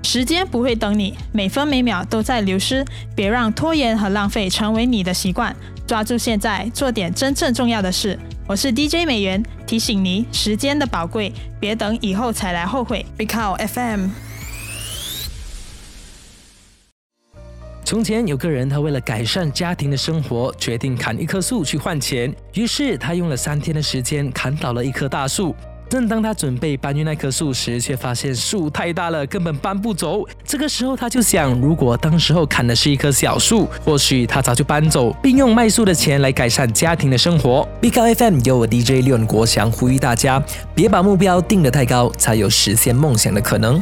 时间不会等你，每分每秒都在流失，别让拖延和浪费成为你的习惯，抓住现在，做点真正重要的事。我是 DJ 美元，提醒你时间的宝贵，别等以后才来后悔。Big Cow FM。 从前有个人，他为了改善家庭的生活，决定砍一棵树去换钱。于是他用了3天的时间砍倒了一棵大树。正当他准备搬运那棵树时，却发现树太大了，根本搬不走。这个时候他就想，如果当时候砍的是一棵小树，或许他早就搬走，并用卖树的钱来改善家庭的生活。Big Cow FM 由我 DJ 廖国祥呼吁大家，别把目标定得太高，才有实现梦想的可能。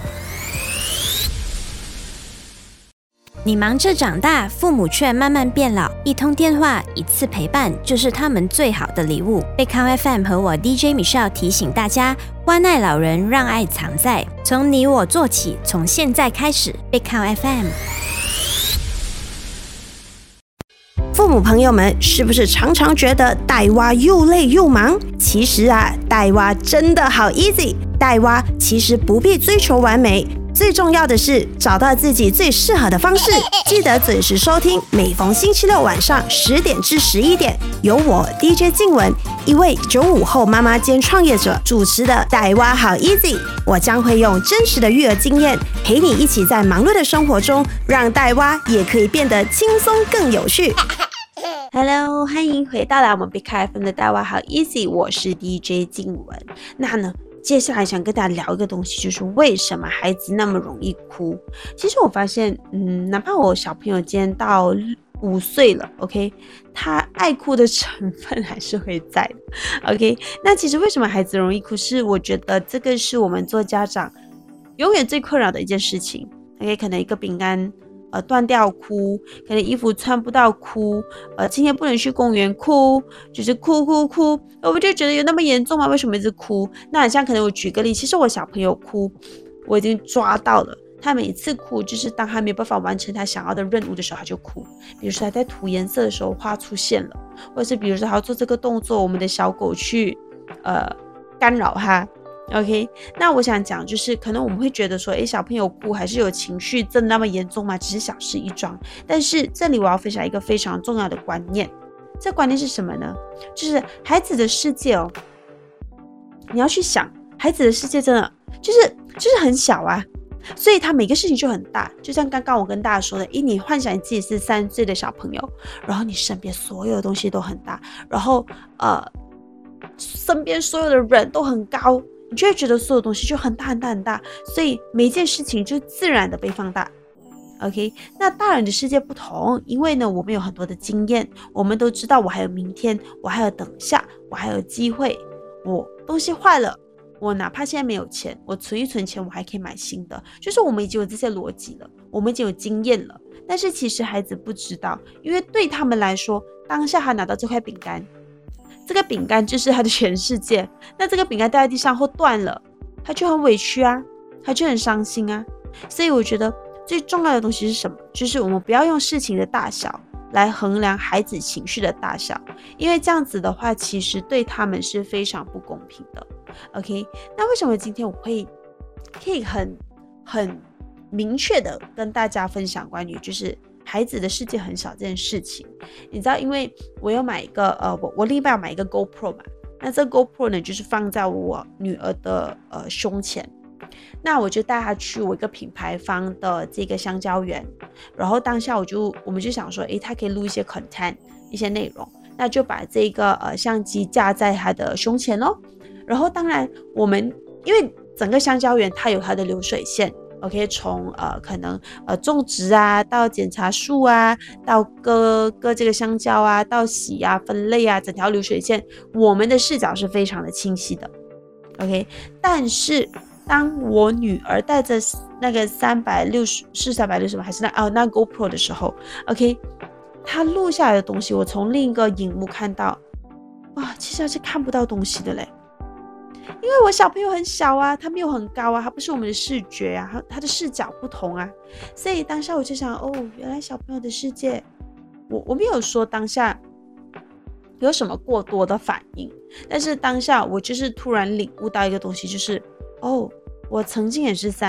你忙着长大，父母却慢慢变老，一通电话，一次陪伴，就是他们最好的礼物。Big Cow FM 和我 DJ Michelle 提醒大家，关爱老人，让爱藏在，从你我做起，从现在开始。Big Cow FM。父母朋友们，是不是常常觉得带娃又累又忙？其实带娃真的好 easy， 带娃其实不必追求完美。最重要的是找到自己最适合的方式，记得准时收听，每逢星期六晚上10点至11点，由我 DJ 静雯，一位95后妈妈兼创业者主持的带娃好 easy。我将会用真实的育儿经验，陪你一起在忙碌的生活中，让带娃也可以变得轻松更有趣。Hello， 欢迎回到我们 Big Cow FM 的带娃好 easy， 我是 DJ 静雯。那呢？接下来想跟大家聊一个东西，就是为什么孩子那么容易哭。其实我发现哪怕我小朋友今天到5岁了 OK， 他爱哭的成分还是会在的 OK。 那其实为什么孩子容易哭，是我觉得这个是我们做家长永远最困扰的一件事情 OK。 可能一个饼干断掉哭，可能衣服穿不到哭，今天不能去公园哭，就是哭，我们就觉得有那么严重吗？为什么一直哭？那很像可能我举个例，其实我小朋友哭，我已经抓到了，他每次哭就是当他没有办法完成他想要的任务的时候他就哭，比如说他在涂颜色的时候画出线了，或者是比如说他要做这个动作，我们的小狗去干扰他OK。 那我想讲就是可能我们会觉得说小朋友哭还是有情绪真的那么严重吗？只是小事一桩。但是这里我要分享一个非常重要的观念，这观念是什么呢？就是孩子的世界你要去想孩子的世界真的就是很小所以他每个事情就很大。就像刚刚我跟大家说的你幻想你自己是3岁的小朋友，然后你身边所有的东西都很大，然后身边所有的人都很高，你就会觉得所有东西就很大很大很大，所以每一件事情就自然的被放大 OK。 那大人的世界不同，因为呢我们有很多的经验，我们都知道我还有明天，我还有等下，我还有机会，我东西坏了，我哪怕现在没有钱，我存一存钱，我还可以买新的，就是我们已经有这些逻辑了，我们已经有经验了。但是其实孩子不知道，因为对他们来说，当下他拿到这块饼干，这个饼干就是他的全世界，那这个饼干掉在地上或断了，他就很委屈他就很伤心所以我觉得最重要的东西是什么？就是我们不要用事情的大小来衡量孩子情绪的大小，因为这样子的话其实对他们是非常不公平的 OK。 那为什么今天我可以很明确的跟大家分享关于就是孩子的世界很小这件事情？你知道，因为我有买一个我另外要买一个 GoPro 嘛，那这个 GoPro 呢就是放在我女儿的胸前，那我就带她去我一个品牌方的这个香蕉园，然后当下我们就想说她可以录一些 content 一些内容，那就把这个相机架在她的胸前咯。然后当然我们因为整个香蕉园它有它的流水线OK， 从可能种植到检查树到割这个香蕉到洗分类整条流水线，我们的视角是非常的清晰的 OK。 但是当我女儿带着那个360还是那 GoPro 的时候 OK， 她录下来的东西我从另一个荧幕看到其实她是看不到东西的嘞，因为我小朋友很小他没有很高他不是我们的视觉他的视角不同所以当下我就想原来小朋友的世界，我没有说当下有什么过多的反应，但是当下我就是突然领悟到一个东西，就是我曾经也是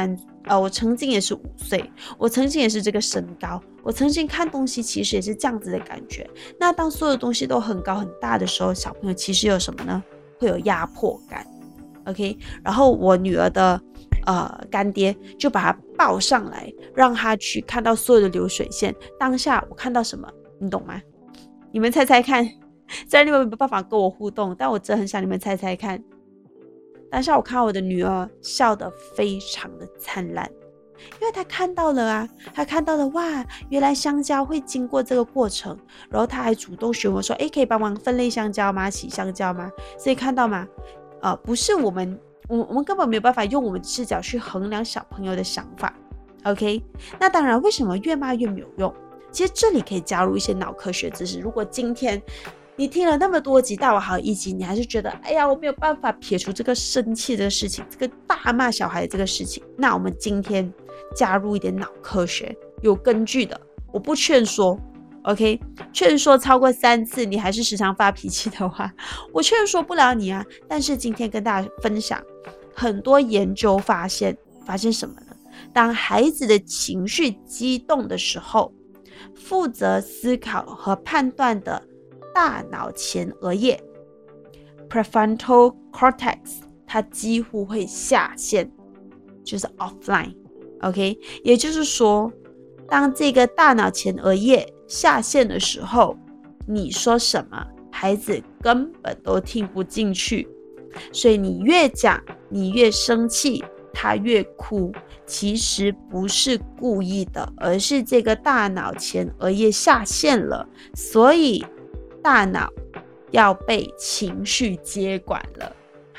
我曾经也是5岁，我曾经也是这个身高，我曾经看东西其实也是这样子的感觉。那当所有东西都很高很大的时候，小朋友其实有什么呢？会有压迫感。OK， 然后我女儿的干爹就把她抱上来，让她去看到所有的流水线。当下我看到什么，你懂吗？你们猜猜看。虽然你们没有办法跟我互动，但我真的很想你们猜猜看。当下我看到我的女儿笑得非常的灿烂，因为她看到了啊，她看到了哇，原来香蕉会经过这个过程，然后她还主动询问说，可以帮忙分类香蕉吗？洗香蕉吗？所以看到吗？不是我们根本没有办法用我们的视角去衡量小朋友的想法。OK， 那当然，为什么越骂越没有用？其实这里可以加入一些脑科学知识。如果今天你听了那么多集大娃好1集，你还是觉得哎呀我没有办法撇除这个生气的事情，这个大骂小孩的这个事情，那我们今天加入一点脑科学，有根据的，我不劝说。OK， 劝说超过3次你还是时常发脾气的话，我劝说不了你啊。但是今天跟大家分享，很多研究发现什么呢？当孩子的情绪激动的时候，负责思考和判断的大脑前额叶 prefrontal cortex 它几乎会下线，就是 offline。 OK， 也就是说当这个大脑前额叶下线的时候，你说什么孩子根本都听不进去，所以你越讲你越生气，他越哭，其实不是故意的，而是这个大脑前额叶下线了，所以大脑要被情绪接管了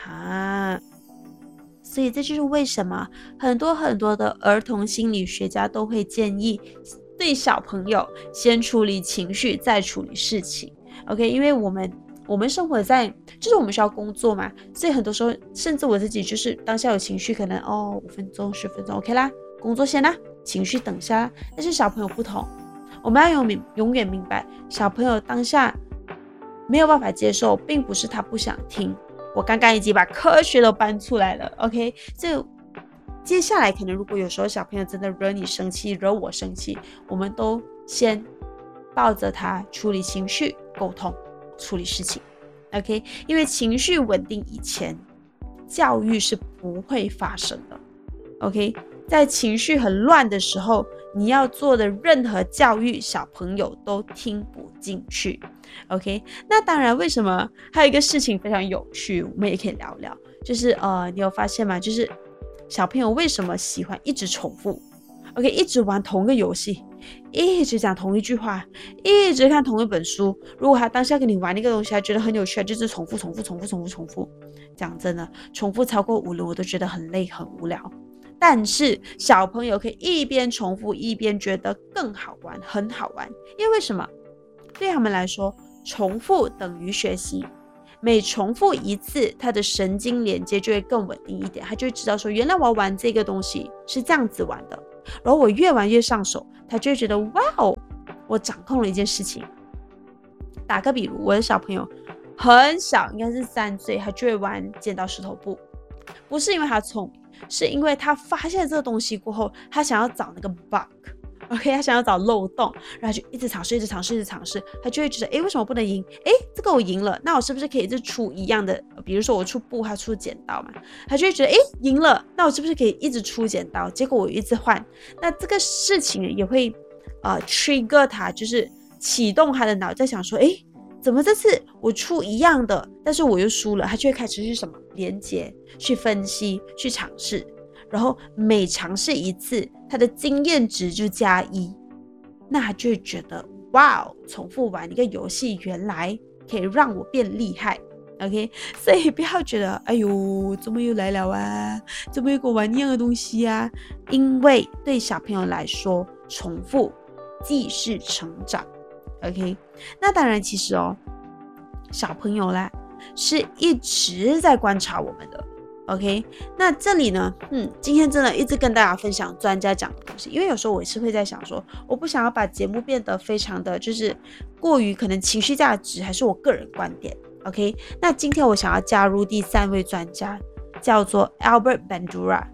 所以这就是为什么很多的儿童心理学家都会建议对小朋友先处理情绪再处理事情。 OK， 因为我们生活在就是我们需要工作嘛，所以很多时候甚至我自己就是当下有情绪，可能5分钟10分钟 OK 啦，工作先啦，情绪等下啦。但是小朋友不同，我们要永远明白，小朋友当下没有办法接受，并不是他不想听。我刚刚已经把科学都搬出来了 OK， 所以接下来可能如果有时候小朋友真的惹你生气，惹我生气，我们都先抱着他处理情绪，沟通处理事情 OK， 因为情绪稳定以前教育是不会发生的 OK， 在情绪很乱的时候，你要做的任何教育小朋友都听不进去 OK。 那当然为什么还有一个事情非常有趣，我们也可以聊聊，就是你有发现吗？就是小朋友为什么喜欢一直重复 OK， 一直玩同一个游戏，一直讲同一句话，一直看同一本书。如果他当下跟你玩那个东西他觉得很有趣，就是重复。讲真的，重复超过5轮我都觉得很累很无聊。但是小朋友可以一边重复一边觉得更好玩，很好玩。因为什么？对他们来说，重复等于学习。每重复一次，他的神经连接就会更稳定一点，他就会知道说原来我要玩这个东西是这样子玩的，然后我越玩越上手，他就会觉得哇哦，我掌控了一件事情。打个比如，我的小朋友很小，应该是3岁，他就会玩剪刀石头布，不是因为他聪明，是因为他发现这个东西过后，他想要找那个 bug OK， 他想要找漏洞，然后就一直尝试，他就会觉得为什么不能赢？这个我赢了，那我是不是可以一直出一样的？比如说我出布，他出剪刀嘛，他就会觉得赢了，那我是不是可以一直出剪刀？结果我一直换，那这个事情也会trigger 他，就是启动他的脑，在想说怎么这次我出一样的，但是我又输了？他就会开始去什么连结，去分析，去尝试。然后每尝试一次，他的经验值就加1，那他就会觉得哇，重复玩一个游戏原来可以让我变厉害 OK， 所以不要觉得怎么又来了啊，怎么又跟我玩一样的东西啊，因为对小朋友来说，重复既是成长 OK。 那当然其实小朋友啦是一直在观察我们的OK， 那这里呢，今天真的一直跟大家分享专家讲的东西，因为有时候我也是会在想说，我不想要把节目变得非常的就是过于可能情绪价值，还是我个人观点 OK。 那今天我想要加入第3位专家，叫做 Albert Bandura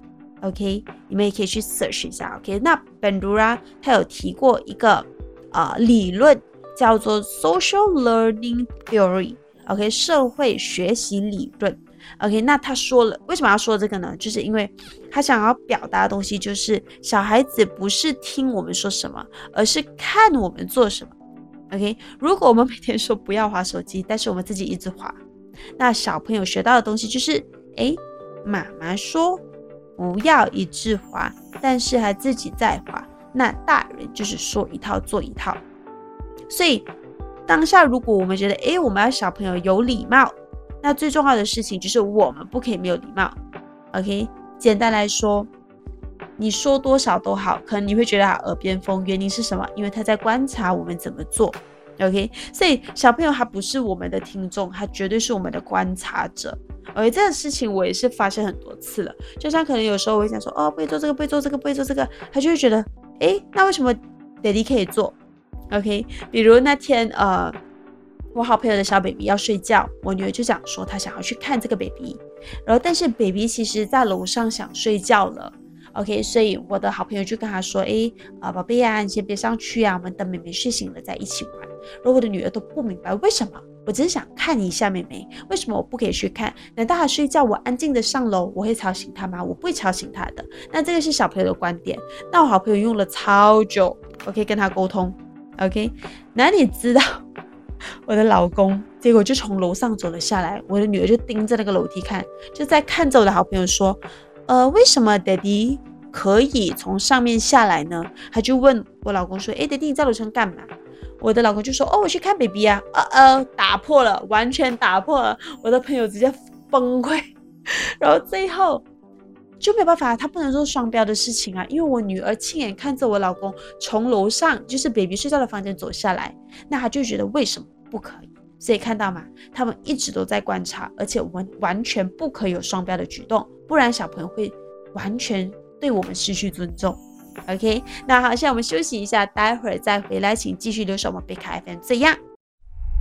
OK， 你们也可以去 search 一下。OK， 那Bandura他有提过一个理论叫做 Social Learning Theory。OK， 社会学习理论。OK， 那他说了，为什么要说这个呢？就是因为他想要表达的东西就是小孩子不是听我们说什么，而是看我们做什么。OK， 如果我们每天说不要滑手机，但是我们自己一直滑，那小朋友学到的东西就是妈妈说不要一直滑，但是还自己在滑，那大人就是说一套做一套。所以当下如果我们觉得我们要小朋友有礼貌，那最重要的事情就是我们不可以没有礼貌。 OK， 简单来说，你说多少都好，可能你会觉得他耳边风，原因是什么？因为他在观察我们怎么做。 OK， 所以小朋友他不是我们的听众，他绝对是我们的观察者。而这个事情我也是发现很多次了，就像可能有时候我会想说不会做这个，不会做这个，不会做这个，他就会觉得那为什么 Daddy 可以做？ OK， 比如那天我好朋友的小 baby 要睡觉，我女儿就讲说她想要去看这个 baby， 然后但是 baby 其实在楼上想睡觉了。 OK， 所以我的好朋友就跟他说宝贝啊，你先别上去啊，我们等妹妹睡醒了再一起玩。然后我的女儿都不明白为什么，我只是想看一下妹妹，为什么我不可以去看？难道她睡觉我安静的上楼我会吵醒她吗？我不会吵醒她的。那这个是小朋友的观点，那我好朋友用了超久 OK 跟她沟通。 OK， 那你知道我的老公结果就从楼上走了下来，我的女儿就盯着那个楼梯看，就在看着我的好朋友说为什么 Daddy 可以从上面下来呢？他就问我老公说Daddy 你在楼上干嘛？我的老公就说我去看 baby 啊。打破了，完全打破了，我的朋友直接崩溃。然后最后就没有办法，他不能做双标的事情啊，因为我女儿亲眼看着我老公从楼上就是 baby 睡觉的房间走下来，那他就觉得为什么不可以？所以看到吗？他们一直都在观察，而且完全不可以有双标的举动，不然小朋友会完全对我们失去尊重。 OK， 那好，现在我们休息一下，待会儿再回来，请继续留守我们贝卡 FM 这样。